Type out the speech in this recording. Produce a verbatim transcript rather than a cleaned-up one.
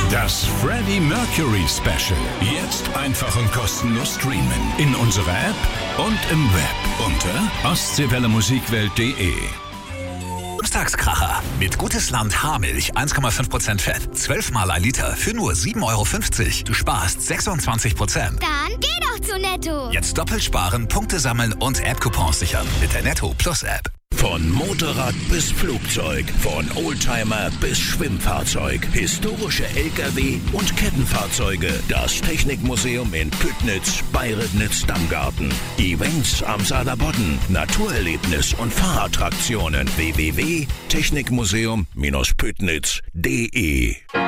Das Freddie Mercury Special. Jetzt einfach und kostenlos streamen. In unserer App und im Web unter ostseewelle musikwelt punkt de. Samstagskracher. Mit Gutes Land Haarmilch, eins Komma fünf Prozent Fett, zwölf Mal ein Liter für nur sieben Euro fünfzig. Du sparst sechsundzwanzig Prozent. Dann geh doch zu Netto. Jetzt doppelt sparen, Punkte sammeln und App-Coupons sichern mit der Netto Plus App. Von Motorrad bis Flugzeug, von Oldtimer bis Schwimmfahrzeug, historische L K W und Kettenfahrzeuge. Das Technikmuseum in Püttnitz bei Ribnitz-Dammgarten. Events am Saarlandbodden, Naturerlebnis und Fahrattraktionen. w w w punkt technikmuseum Bindestrich püttnitz punkt de